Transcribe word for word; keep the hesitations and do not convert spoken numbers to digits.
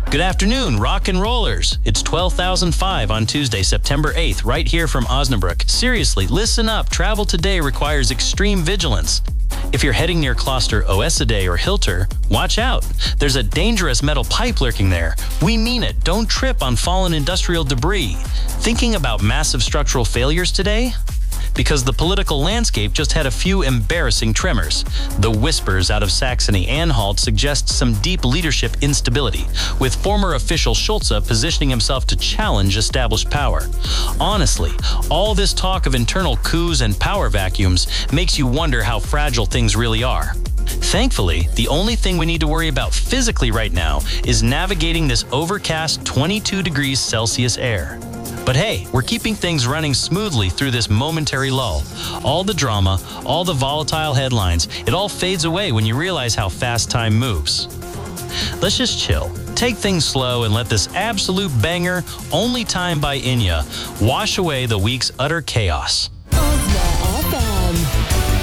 Good afternoon, rock and rollers. It's twelve thousand five on Tuesday, September eighth, right here from Osnabrück. Seriously, listen up. Travel today requires extreme vigilance. If you're heading near Kloster Oesidé or Hilter, watch out. There's a dangerous metal pipe lurking there. We mean it. Don't trip on fallen industrial debris. Thinking about massive structural failures today? Because the political landscape just had a few embarrassing tremors. The whispers out of Saxony-Anhalt suggest some deep leadership instability, with former official Schulze positioning himself to challenge established power. Honestly, all this talk of internal coups and power vacuums makes you wonder how fragile things really are. Thankfully, the only thing we need to worry about physically right now is navigating this overcast twenty-two degrees Celsius air. But hey, we're keeping things running smoothly through this momentary lull. All the drama, all the volatile headlines, it all fades away when you realize how fast time moves. Let's just chill, take things slow, and let this absolute banger, Only Time by Enya, wash away the week's utter chaos.